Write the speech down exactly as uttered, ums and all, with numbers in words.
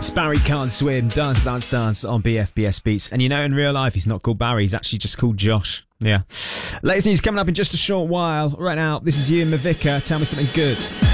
It's Barry Can't Swim, Dance Dance Dance on B F B S Beats. And you know, in real life, he's not called Barry, he's actually just called Josh. Yeah. Latest news coming up in just a short while. Right now, this is you, Mavica. Tell me something good.